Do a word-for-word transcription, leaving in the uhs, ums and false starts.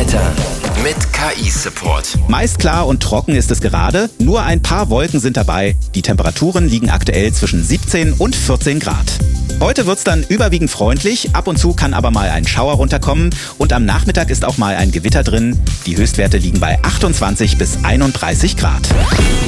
Wetter mit K I-Support. Meist klar und trocken ist es gerade. Nur ein paar Wolken sind dabei. Die Temperaturen liegen aktuell zwischen siebzehn und vierzehn Grad. Heute wird's dann überwiegend freundlich. Ab und zu kann aber mal ein Schauer runterkommen. Und am Nachmittag ist auch mal ein Gewitter drin. Die Höchstwerte liegen bei achtundzwanzig bis einunddreißig Grad.